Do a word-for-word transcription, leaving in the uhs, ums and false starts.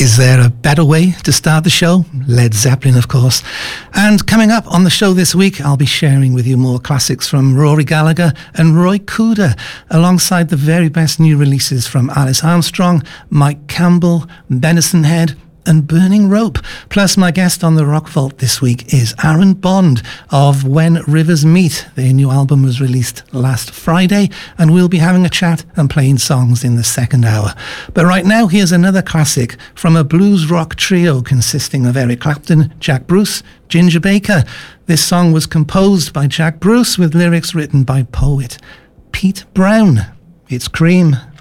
Is there a better way to start the show? Led Zeppelin, of course. And coming up on the show this week, I'll be sharing with you more classics from Rory Gallagher and Roy Cooder, alongside the very best new releases from Alice Armstrong, Mike Campbell, Benison Head, and Burning Rope. Plus, my guest on the Rock Vault this week is Aaron Bond of When Rivers Meet. Their new album was released last Friday, and we'll be having a chat and playing songs in the second hour. But right now, here's another classic from a blues rock trio consisting of Eric Clapton, Jack Bruce, Ginger Baker. This song was composed by Jack Bruce with lyrics written by poet Pete Brown. It's Cream.